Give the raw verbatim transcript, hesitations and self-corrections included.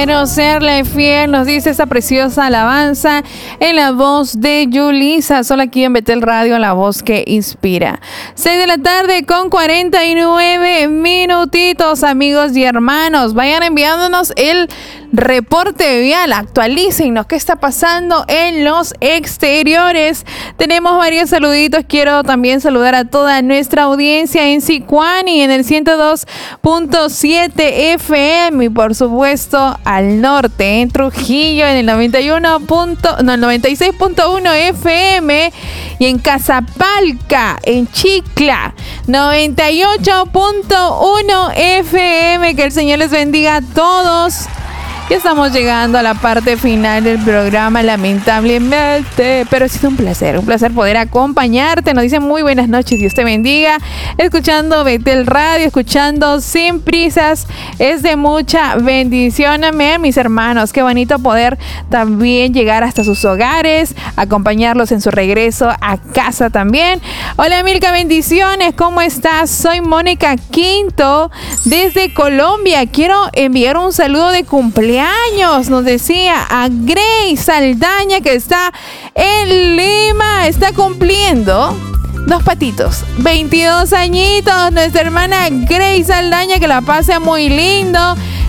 Quiero serle fiel, nos dice esa preciosa alabanza en la voz de Yulisa, solo aquí en Betel Radio, la voz que inspira. seis de la tarde con cuarenta y nueve minutitos, amigos y hermanos. Vayan enviándonos el reporte vial, actualícennos qué está pasando en los exteriores. Tenemos varios saluditos. Quiero también saludar a toda nuestra audiencia en Sicuani en el ciento dos punto siete F M y por supuesto al norte en Trujillo en el noventa y uno. No, el noventa y seis punto uno F M y en Casapalca en Chicla noventa y ocho punto uno F M. Que el Señor les bendiga a todos. Ya estamos llegando a la parte final del programa, lamentablemente, pero ha sido un placer, un placer poder acompañarte. Nos dicen muy buenas noches, Dios te bendiga. Escuchando Betel Radio, escuchando Sin Prisas, es de mucha bendición. Amén, mis hermanos. Qué bonito poder también llegar hasta sus hogares, acompañarlos en su regreso a casa también. Hola, Milka, bendiciones. ¿Cómo estás? Soy Mónica Quinto desde Colombia. Quiero enviar un saludo de cumpleaños. Años, nos decía a Grace Saldaña, que está en Lima, está cumpliendo dos patitos, veintidós añitos, nuestra hermana Grace Saldaña, que la pase muy lindo.